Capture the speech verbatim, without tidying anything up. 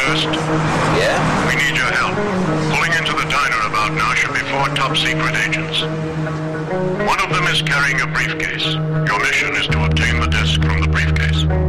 First, Yeah? we need your help. Pulling into the diner about now should be four top-secret agents. One of them is carrying a briefcase. Your mission is to obtain the disc from the briefcase.